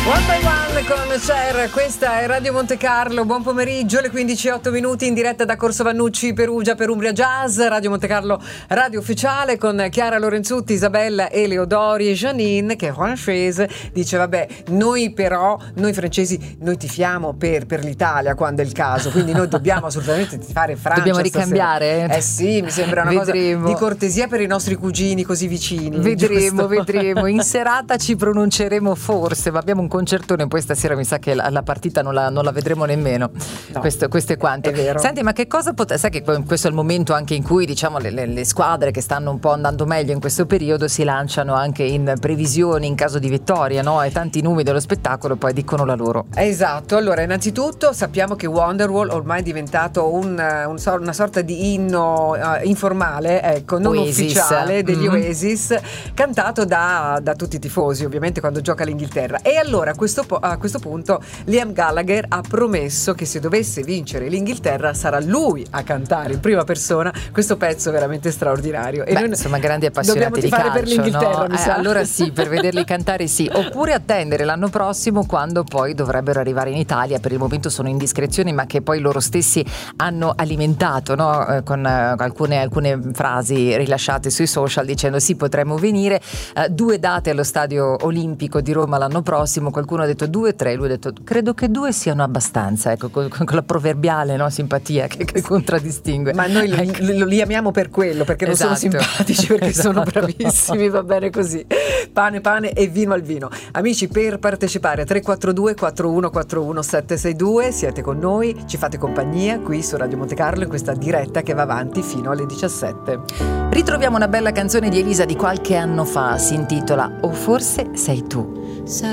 One by One con Cher, questa è Radio Monte Carlo, buon pomeriggio, le 15:08 in diretta da Corso Vannucci, Perugia, per Umbria Jazz, Radio Monte Carlo, radio ufficiale con Chiara Lorenzutti, Isabella Eleodori e Janine, che è francese, dice vabbè, noi francesi, noi tifiamo per l'Italia quando è il caso, quindi noi dobbiamo assolutamente tifare Francia. Dobbiamo ricambiare? Stasera. Sì, mi sembra una cosa di cortesia per i nostri cugini così vicini. Vedremo, in serata ci pronunceremo forse, ma abbiamo un concertone poi stasera, mi sa che la partita non la vedremo nemmeno. No, questo è quanto. È vero. Senti, ma che cosa sai che questo è il momento anche in cui, diciamo, le squadre che stanno un po' andando meglio in questo periodo si lanciano anche in previsioni in caso di vittoria, no? E tanti numeri dello spettacolo poi dicono la loro. Esatto, allora innanzitutto sappiamo che Wonderwall ormai è diventato una sorta di inno informale, ecco, non Oasis. ufficiale degli Oasis, cantato da tutti i tifosi ovviamente quando gioca l'Inghilterra. E allora a questo punto Liam Gallagher ha promesso che se dovesse vincere l'Inghilterra sarà lui a cantare in prima persona questo pezzo veramente straordinario. E noi, insomma, grandi appassionati di calcio, per l'Inghilterra, no? Mi sa. Allora sì, per vederli cantare sì, oppure attendere l'anno prossimo quando poi dovrebbero arrivare in Italia. Per il momento sono indiscrezioni, ma che poi loro stessi hanno alimentato, no? Con alcune frasi rilasciate sui social dicendo sì, potremmo venire, 2 date allo Stadio Olimpico di Roma l'anno prossimo. Qualcuno ha detto 2, 3, lui ha detto credo che 2 siano abbastanza, ecco, con la proverbiale, no, simpatia che contraddistingue. Ma noi li amiamo per quello, perché non sono simpatici, perché sono bravissimi, va bene così. Pane e vino al vino. Amici, per partecipare 342 4141 762, siete con noi, ci fate compagnia qui su Radio Monte Carlo in questa diretta che va avanti fino alle 17. Ritroviamo una bella canzone di Elisa di qualche anno fa, si intitola O forse sei tu.